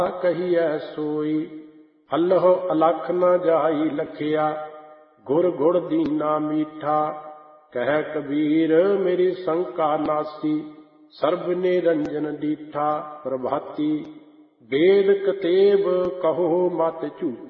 कहिए सोई। अल्लाह अलख न जाई लखिया, गुर गुड़ दीना मीठा। कह कबीर मेरी शंका नासी, सर्ब निरंजन डीठा। प्रभाती वेद कतेब कहो मत झूठा,